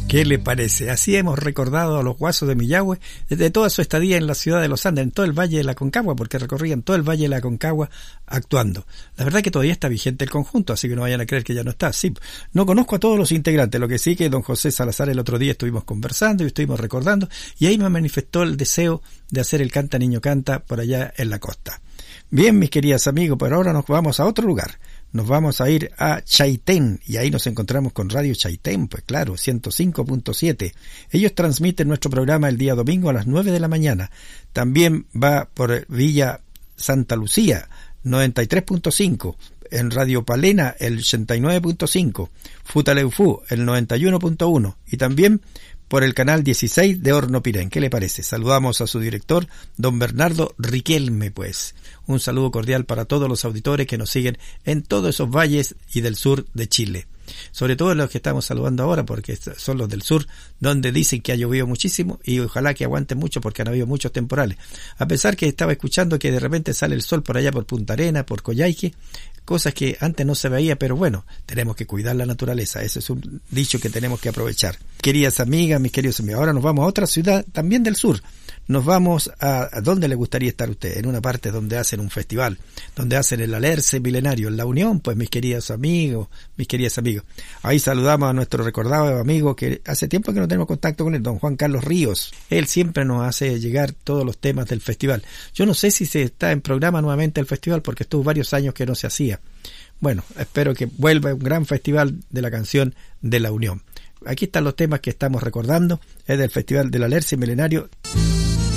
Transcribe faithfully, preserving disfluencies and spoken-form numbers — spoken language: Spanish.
¿Qué le parece? Así hemos recordado a los Guasos de Millahue desde toda su estadía en la ciudad de Los Andes, en todo el Valle de la Aconcagua, porque recorrían todo el Valle de la Aconcagua actuando. La verdad que todavía está vigente el conjunto, así que no vayan a creer que ya no está. Sí, no conozco a todos los integrantes, lo que sí que don José Salazar el otro día estuvimos conversando y estuvimos recordando, y ahí me manifestó el deseo de hacer el Canta Niño Canta por allá en la costa. Bien, mis queridas amigos, pero ahora nos vamos a otro lugar. Nos vamos a ir a Chaitén y ahí nos encontramos con Radio Chaitén, pues claro, ciento cinco punto siete. Ellos transmiten nuestro programa el día domingo a las nueve de la mañana. También va por Villa Santa Lucía, noventa y tres punto cinco. En Radio Palena, el ochenta y nueve punto cinco. Futaleufú, el noventa y uno punto uno. Y también por el canal dieciséis de Hornopirén. ¿Qué le parece? Saludamos a su director, don Bernardo Riquelme, pues. Un saludo cordial para todos los auditores que nos siguen en todos esos valles y del sur de Chile. Sobre todo los que estamos saludando ahora, porque son los del sur, donde dicen que ha llovido muchísimo y ojalá que aguanten mucho porque han habido muchos temporales. A pesar que estaba escuchando que de repente sale el sol por allá por Punta Arenas, por Coyhaique, cosas que antes no se veía, pero bueno, tenemos que cuidar la naturaleza, ese es un dicho que tenemos que aprovechar. Queridas amigas, mis queridos amigos, ahora nos vamos a otra ciudad también del sur. Nos vamos a, a ¿dónde le gustaría estar usted? En una parte donde hacen un festival, donde hacen el Alerce Milenario, en La Unión, pues mis queridos amigos, mis queridas amigas. Ahí saludamos a nuestro recordado amigo que hace tiempo que no tenemos contacto con él, don Juan Carlos Ríos. Él siempre nos hace llegar todos los temas del festival. Yo no sé si se está en programa nuevamente el festival porque estuvo varios años que no se hacía. Bueno, espero que vuelva un gran festival de la canción de La Unión. Aquí están los temas que estamos recordando, es del Festival del Alerce Milenario.